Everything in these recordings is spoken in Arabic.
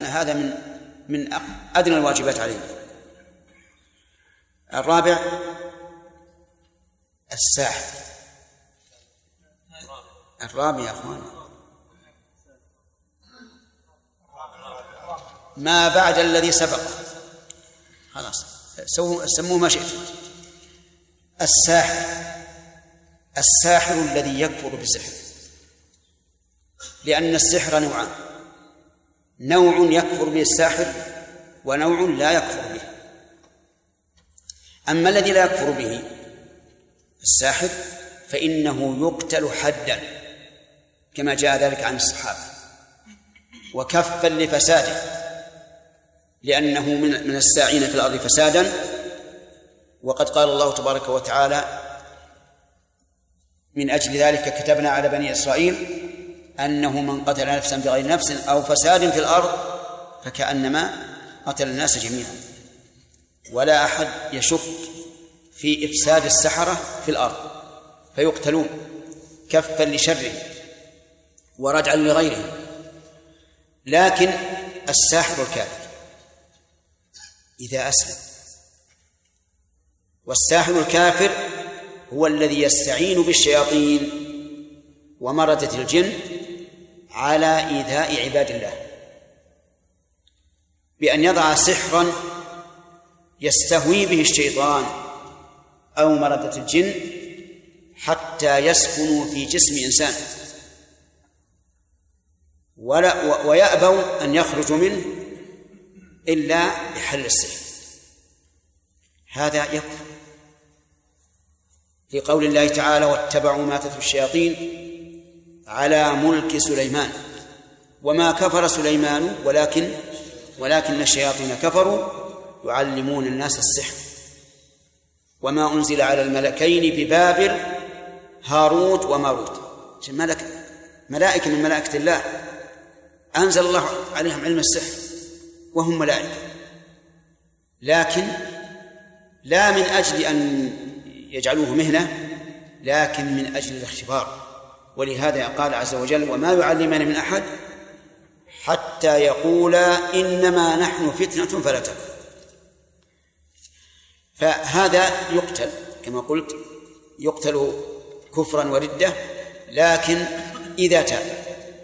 هذا من أدنى الواجبات علينا. الرابع الساحر. الرابع يا أخوان ما بعد الذي سبق، خلاص سموه ما شئتم. الساحر الذي يكفر بالسحر، لأن السحر نوعان: نوع يكفر به الساحر ونوع لا يكفر به. أما الذي لا يكفر به الساحر فإنه يقتل حدا كما جاء ذلك عن الصحابة، وكفا لفساده، لأنه من الساعين في الأرض فسادا. وقد قال الله تبارك وتعالى: من أجل ذلك كتبنا على بني إسرائيل أنه من قتل نفسا بغير نفس أو فساد في الأرض فكأنما قتل الناس جميعا. ولا أحد يشك في إفساد السحرة في الأرض فيقتلون كفا لشره وردعا لغيرهم. لكن الساحر الكافر إذا أسلم، والساحر الكافر هو الذي يستعين بالشياطين ومردة الجن على إيذاء عباد الله بأن يضع سحرا يستهوي به الشيطان أو مردة الجن حتى يسكنوا في جسم إنسان ويأبوا أن يخرجوا منه إلا بحل السحر. هذا يكفر، لقول الله تعالى: واتبعوا ما تتلو الشياطين على ملك سليمان وما كفر سليمان ولكن الشياطين كفروا يعلمون الناس السحر وما أنزل على الملكين ببابل هاروت وماروت. ملائكة من ملائكة الله أنزل الله عليهم علم السحر وهم ملائكة، لكن لا من أجل أن يجعلوه مهنة، لكن من أجل الاختبار. ولهذا قال عز وجل: وما يعلمان من أحد حتى يقولا إنما نحن فتنة فلا تكفر. فهذا يقتل كما قلت، يقتل كفرا وردة، لكن إذا تاب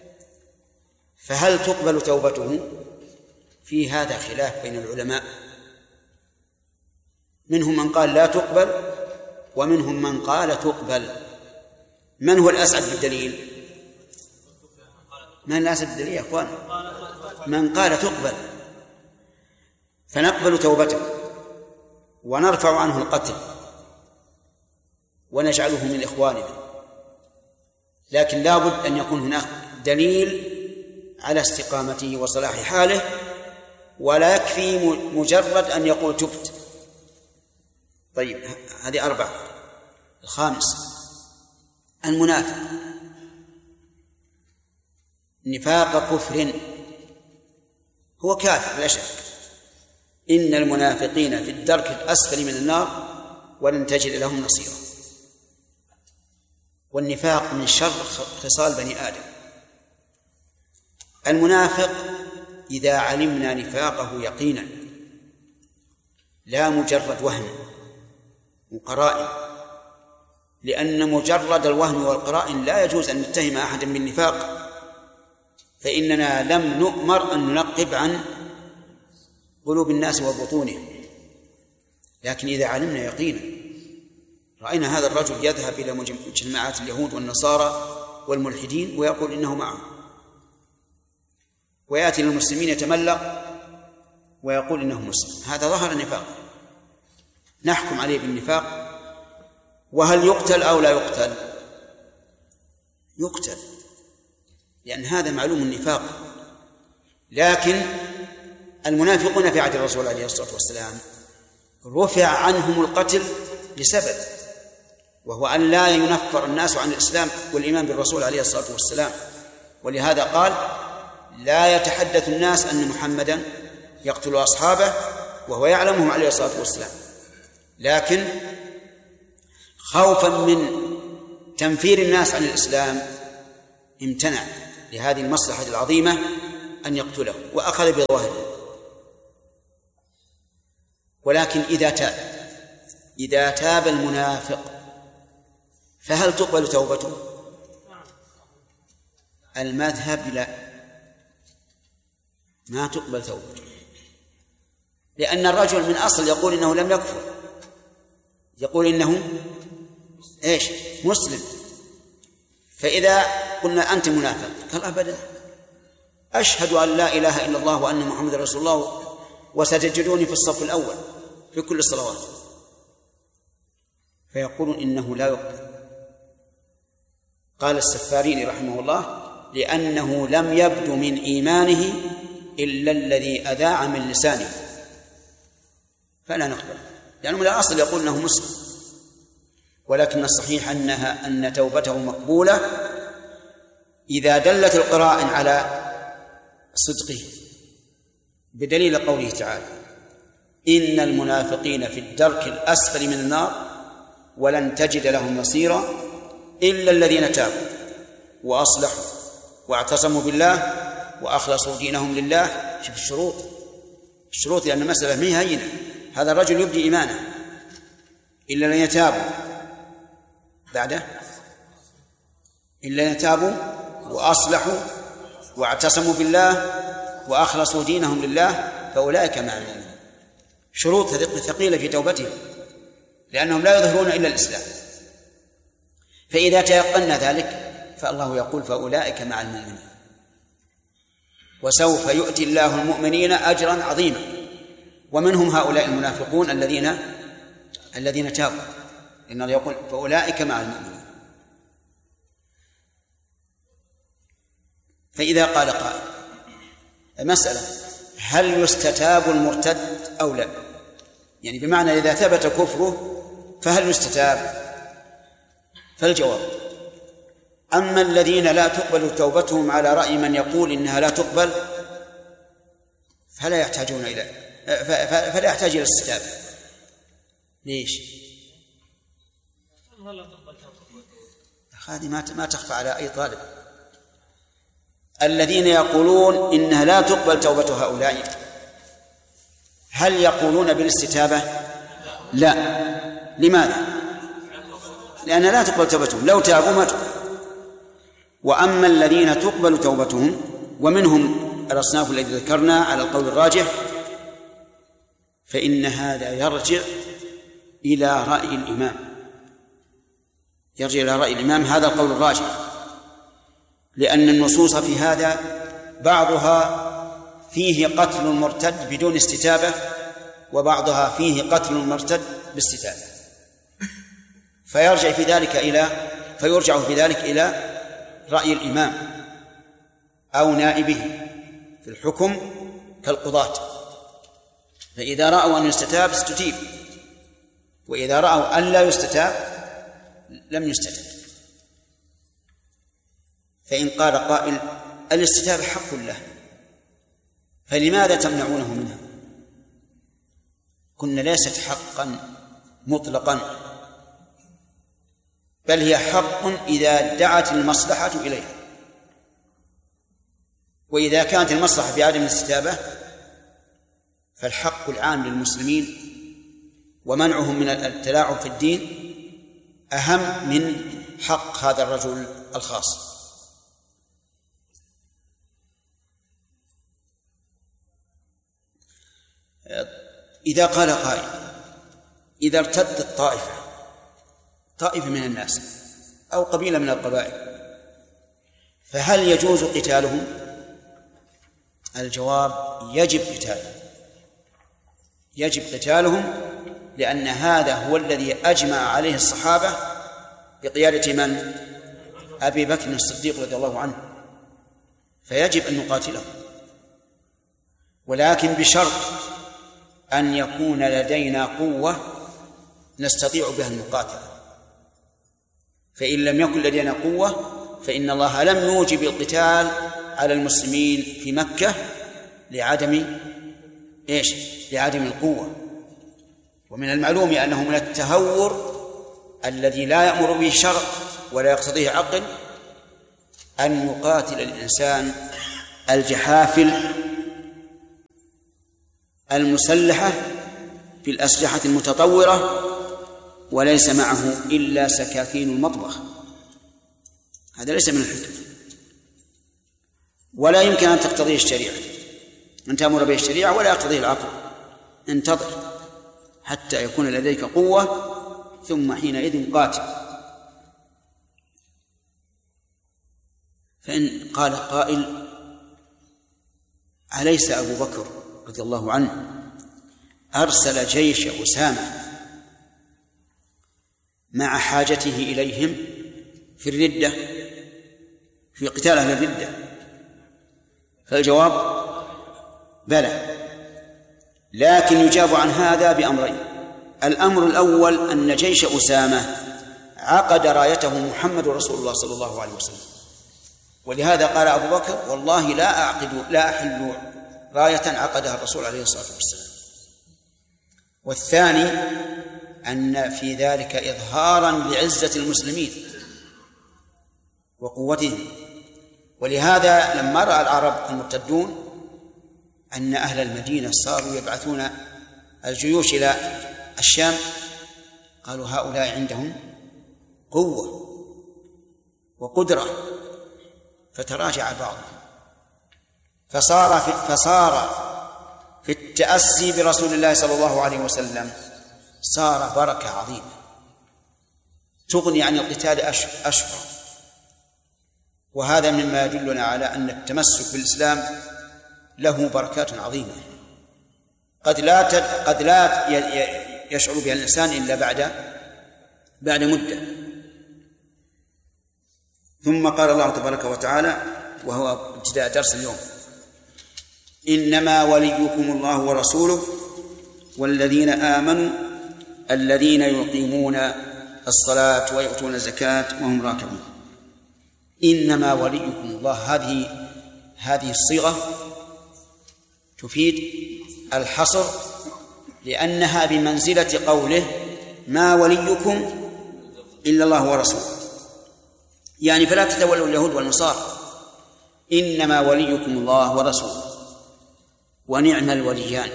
فهل تقبل توبته؟ في هذا خلاف بين العلماء، منهم من قال لا تقبل ومنهم من قال تقبل. من هو الأسعد بالدليل؟ من الأسعد بالدليل يا أخوان؟ من قال تقبل، فنقبل توبته ونرفع عنه القتل ونجعله من إخواننا، لكن لا بد أن يكون هناك دليل على استقامته وصلاح حاله، ولا يكفي مجرد أن يقول تبت. طيب، هذه 4. الخامس المنافق، نفاق كفر، هو كافر لا شك. إن المنافقين في الدرك الأسفل من النار ولن تجد لهم نصيرا. والنفاق من شر خصال بني آدم. المنافق إذا علمنا نفاقه يقينا لا مجرد وهم وقرائن، لأن مجرد الوهم والقرائن لا يجوز أن نتهم أحدا بالنفاق، فإننا لم نؤمر أن ننقب عن قلوب الناس وبطونهم. لكن إذا علمنا يقينا، رأينا هذا الرجل يذهب إلى مجمعات اليهود والنصارى والملحدين ويقول إنه معهم، ويأتي للمسلمين يتملق ويقول إنه مسلم، هذا ظهر النفاق، نحكم عليه بالنفاق. وهل يقتل أو لا يقتل؟ يقتل، لأن هذا معلوم النفاق. لكن المنافقون في عهد الرسول عليه الصلاة والسلام رفع عنهم القتل لسبب، وهو أن لا ينفر الناس عن الإسلام والإيمان بالرسول عليه الصلاة والسلام. ولهذا قال: لا يتحدث الناس أن محمدا يقتل أصحابه وهو يعلمهم عليه الصلاة والسلام، لكن خوفا من تنفير الناس عن الإسلام امتنع لهذه المصلحة العظيمة أن يقتله وأخذ بظاهره. ولكن إذا تاب المنافق فهل تقبل توبته؟ المذهب لا، ما تقبل توبته، لأن الرجل من أصل يقول إنه لم يكفر، يقول إنه مسلم. فإذا قلنا أنت منافق قال أبدا، أشهد أن لا إله إلا الله وأن محمد رسول الله وستجدوني في الصف الأول في كل الصلوات، فيقولون إنه لا يقبل. قال السفاريني رحمه الله: لأنه لم يبدو من إيمانه إلا الذي أذاع من لسانه، فلا نقبل، لأنه من الأصل يقول أنه مسلم. ولكن الصحيح أن توبته مقبولة إذا دلت القرائن على صدقه، بدليل قوله تعالى: إن المنافقين في الدرك الأسفل من النار ولن تجد لهم نصيرا إلا الذين تابوا وأصلحوا واعتصموا بالله وأخلصوا دينهم لله. شوف الشروط، لأن المسألة ما هي هينة. هذا الرجل يبدي إيمانه إلا الذين تابوا، بعده إلا الذين تابوا وأصلحوا واعتصموا بالله وأخلصوا دينهم لله فأولئك مع المؤمنين. شروط ثقيلة في توبتهم، لأنهم لا يظهرون إلا الإسلام. فإذا تيقنا ذلك فالله يقول: فأولئك مع المؤمنين وسوف يؤتي الله المؤمنين أجرا عظيما. ومنهم هؤلاء المنافقون الذين تابوا، إن الله يقول: فأولئك مع المؤمنين. فإذا قال قائل: مسألة، هل يستتاب المرتد أو لا؟ يعني بمعنى إذا ثبت كفره فهل يستتاب؟ فالجواب: أما الذين لا تقبل توبتهم على رأي من يقول إنها لا تقبل فلا يحتاج إلى الاستتابة. ليش؟ هذه ما تخفى على أي طالب. الذين يقولون إنها لا تقبل توبة هؤلاء هل يقولون بالاستتابة؟ لا. لماذا؟ لأن لا تقبل توبتهم، لو تابوا ما تقبل. وأما الذين تقبل توبتهم ومنهم الأصناف الذي ذكرنا على القول الراجح فإن هذا يرجع إلى رأي الإمام، هذا القول الراجح، لأن النصوص في هذا بعضها فيه قتل المرتد بدون استتابة وبعضها فيه قتل المرتد باستتابة، فيرجع في ذلك إلى رأي الإمام أو نائبه في الحكم كالقضاة. فإذا رأوا أن يستتاب استتيب، وإذا رأوا أن لا يستتاب لم يستتب. فإن قال قائل: الاستتابة حق له فلماذا تمنعونه منها؟ قلنا: ليست حقا مطلقا، بل هي حق إذا دعت المصلحة إليها. وإذا كانت المصلحة في عدم الاستتابة فالحق العام للمسلمين ومنعهم من التلاعب في الدين أهم من حق هذا الرجل الخاص. إذا قال قائل: إذا ارتدت طائفة من الناس أو قبيلة من القبائل فهل يجوز قتالهم؟ الجواب: يجب قتالهم، لأن هذا هو الذي أجمع عليه الصحابة بقيادة من؟ أبي بكر الصديق رضي الله عنه، فيجب أن نقاتلهم، ولكن بشرط أن يكون لدينا قوة نستطيع بها المقاتلة. فإن لم يكن لدينا قوة فإن الله لم يوجب القتال على المسلمين في مكة لعدم القوة. ومن المعلوم أنه من التهور الذي لا يأمر به الشرع ولا يقتضيه عقل أن يقاتل الإنسان الجحافل المسلحة بالأسلحة المتطورة وليس معه إلا سكاكين المطبخ، هذا ليس من الحكم، ولا يمكن أن تقتضيه الشريعة، أن تأمر به الشريعة ولا يقتضيه العقل. انتظر حتى يكون لديك قوة ثم حينئذ قاتل. فإن قال قائل: أليس أبو بكر رضي الله عنه أرسل جيش أسامة مع حاجته إليهم في الردة، في قتال أهل الردة؟ فالجواب: بلى، لكن يجاب عن هذا بأمرين. الأمر الأول أن جيش أسامة عقد رايته محمد رسول الله صلى الله عليه وسلم، ولهذا قال أبو بكر: والله لا أحل راية عقدها الرسول عليه الصلاة والسلام. والثاني أن في ذلك إظهارا لعزة المسلمين وقوتهم، ولهذا لما رأى العرب المرتدون أن أهل المدينة صاروا يبعثون الجيوش إلى الشام، قالوا: هؤلاء عندهم قوة وقدرة، فتراجع بعضهم، فصار في التأسي برسول الله صلى الله عليه وسلم صار بركة عظيمة تغني عن القتال أشهر. وهذا مما يدلنا على أن التمسك بالإسلام له بركات عظيمة قد لا يشعر بها الإنسان إلا بعد مدة. ثم قال الله تبارك وتعالى، وهو ابتداء درس اليوم: إنما وليكم الله ورسوله والذين آمنوا الذين يقيمون الصلاة ويؤتون الزكاة وهم راكعون. إنما وليكم الله، هذه الصيغة تفيد الحصر، لأنها بمنزلة قوله: ما وليكم إلا الله ورسوله، يعني فلا تتولوا اليهود والنصارى، إنما وليكم الله ورسوله. ونعم الوليان،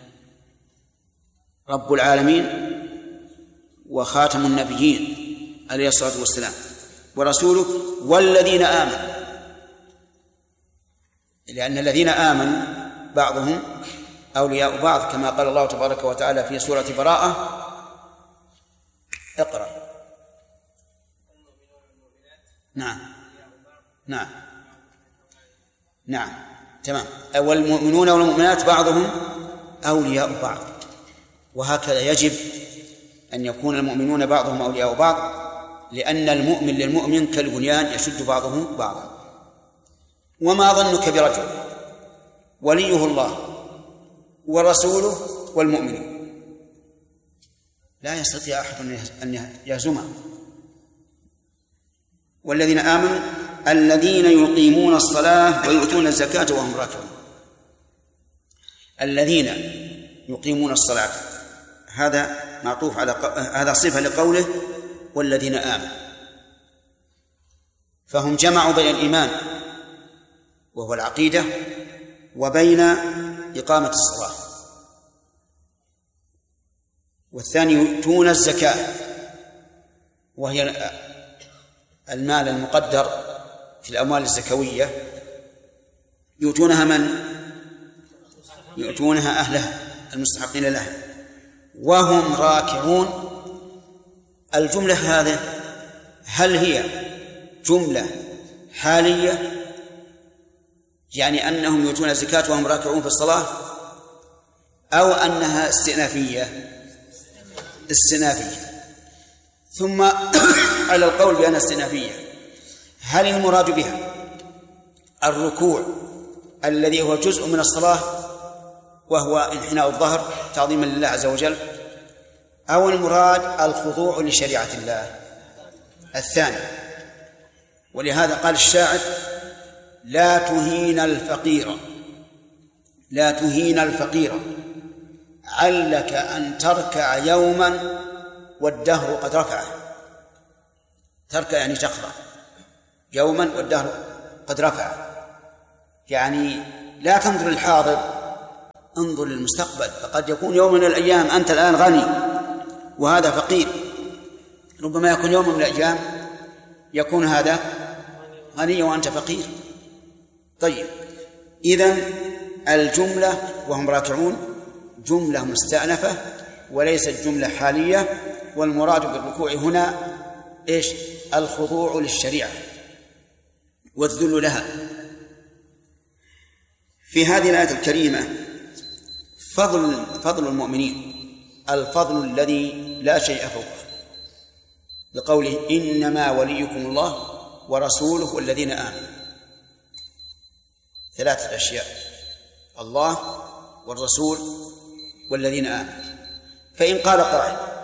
رب العالمين وخاتم النبيين عليه الصلاة والسلام، ورسوله والذين آمنوا، لأن الذين آمنوا بعضهم أولياء بعض، كما قال الله تبارك وتعالى في سورة براءة. اقرأ. نعم تمام. والمؤمنون والمؤمنات بعضهم أولياء بعض، وهكذا يجب أن يكون المؤمنون بعضهم أولياء بعض، لأن المؤمن للمؤمن كالبنيان يشد بعضه بعضا. وما ظنك برجل وليه الله ورسوله والمؤمنون؟ لا يستطيع أحد أن يهزمه. والذين آمنوا الذين يقيمون الصلاة ويؤتون الزكاة وهم راكعون. الذين يقيمون الصلاة هذا معطوف على هذا صفة لقوله والذين آمنوا، فهم جمعوا بين الإيمان وهو العقيدة وبين إقامة الصلاة. والثاني يؤتون الزكاة وهي المال المقدر في الأموال الزكوية، يؤتونها من؟ يؤتونها أهلها المستحقين لها وهم راكعون. الجملة هذه هل هي جملة حالية يعني أنهم يؤتون الزكاة وهم راكعون في الصلاة، أو أنها استئنافية؟ ثم على القول بأنها استئنافية، هل المراد بها الركوع الذي هو جزء من الصلاة وهو انحناء الظهر تعظيما لله عز وجل، أو المراد الخضوع لشريعة الله؟ الثاني. ولهذا قال الشاعر: لا تهين الفقير علك أن تركع يوما والدهر قد رفعه. تركع يعني تقرأ يوما والدهر قد رفعه. يعني لا تنظر للحاضر، انظر للمستقبل، فقد يكون يوم من الأيام أنت الآن غني وهذا فقير، ربما يكون يوم من الأيام يكون هذا غني وأنت فقير. طيب، إذن الجملة وهم راكعون جملة مستأنفة وليست جملة حالية، والمراد بالركوع هنا إيش؟ الخضوع للشريعة والذل لها. في هذه الآية الكريمة فضل المؤمنين، الفضل الذي لا شيء فوقه، بقوله إنما وليكم الله ورسوله والذين آمنوا. 3 أشياء: الله والرسول والذين آمنوا. فإن قال قائل